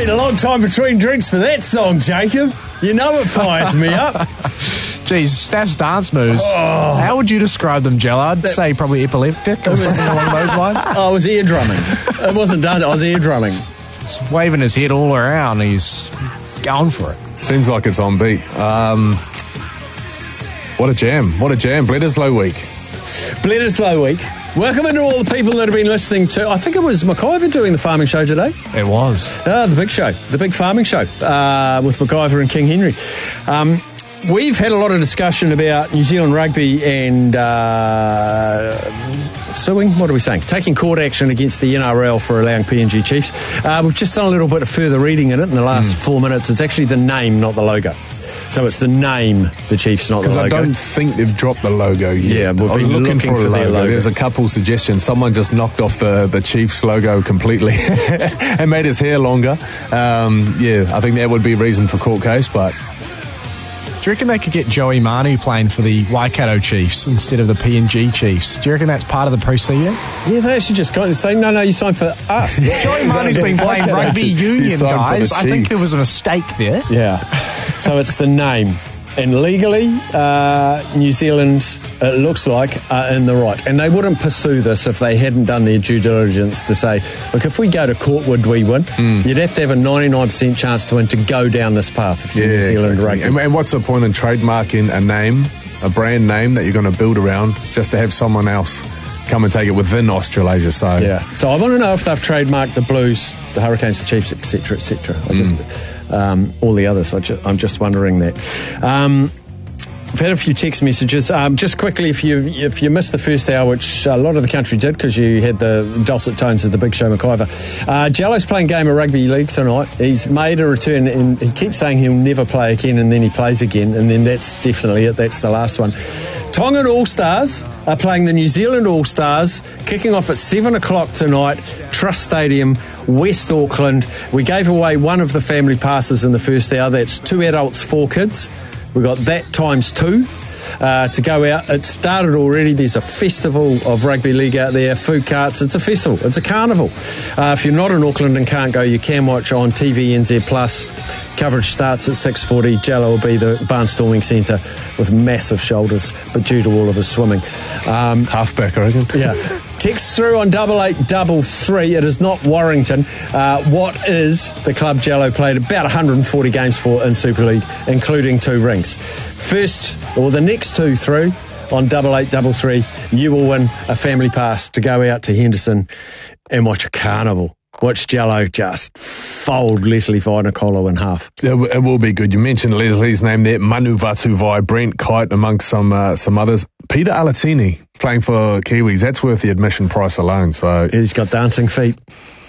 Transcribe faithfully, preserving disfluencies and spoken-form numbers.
been a long time between drinks for that song, Jacob. You know it fires me up. Geez, Staff's dance moves. Oh. How would you describe them, Jello? I'd that, say probably epileptic or something along those lines. I was ear drumming. It wasn't dance, I was ear drumming. He's waving his head all around. He's going for it. Seems like it's on beat. Um, what a jam. What a jam. Bledisloe week. Bledisloe week. Welcome into all the people that have been listening to, I think it was MacIver doing the farming show today. It was. Ah, the big show, the big farming show uh, with MacIver and King Henry. Um, we've had a lot of discussion about New Zealand rugby and uh, suing, what are we saying? Taking court action against the N R L for allowing P N G Chiefs. Uh, we've just done a little bit of further reading in it in the last mm. four minutes. It's actually the name, not the logo. So it's the name, the Chiefs, not the logo. Because I don't think they've dropped the logo yet. Yeah, we've I was been looking, looking for, for a logo. logo. There's a couple suggestions. Someone just knocked off the, the Chiefs logo completely and made his hair longer. Um, yeah, I think that would be a reason for court case, but... Do you reckon they could get Joey Manu playing for the Waikato Chiefs instead of the P N G Chiefs? Do you reckon that's part of the proceeding? Yeah, they actually just kind of say, no, no, you signed for us. Joey Manu's been playing rugby union, guys. I think there was a mistake there. Yeah. So it's the name. And legally, uh, New Zealand, it looks like, are in the right. And they wouldn't pursue this if they hadn't done their due diligence to say, look, if we go to court, would we win? Mm. You'd have to have a ninety-nine percent chance to win to go down this path if you're yeah, New Zealand exactly. rugby. And, and what's the point in trademarking a name, a brand name that you're going to build around just to have someone else come and take it within Australasia? So yeah. So I want to know if they've trademarked the Blues, the Hurricanes, the Chiefs, et cetera, et cetera. I just... Mm. Um, all the others. I ju- I'm just wondering that. Um, I've had a few text messages. Um, just quickly, if you if you missed the first hour, which a lot of the country did because you had the dulcet tones of the Big Show MacIver. Uh, Jello's playing game of rugby league tonight. He's made a return, and he keeps saying he'll never play again, and then he plays again, and then that's definitely it. That's the last one. Tongan All-Stars are playing the New Zealand All-Stars, kicking off at seven o'clock tonight, Trust Stadium, West Auckland. We gave away one of the family passes in the first hour. That's two adults, four kids. We got that times two uh, to go out. It started already. There's a festival of rugby league out there, food carts. It's a festival. It's a carnival. Uh, if you're not in Auckland and can't go, you can watch on T V N Z Plus. Coverage starts at six forty. Jello will be the barnstorming centre with massive shoulders, but due to all of his swimming. Um, Halfback, I reckon. Yeah. Text through on double eight double three. It is not Warrington. Uh, what is the club Jello played about one hundred forty games for in Super League, including two rings? First, or the next two through on double eight double three, you will win a family pass to go out to Henderson and watch a carnival. Watch Jello just fold Leslie Vainakolo in half. It, it will be good. You mentioned Leslie's name there, Manu Vatuvai, Brent Kite, amongst some uh, some others. Peter Alatini playing for Kiwis. That's worth the admission price alone. So he's got dancing feet.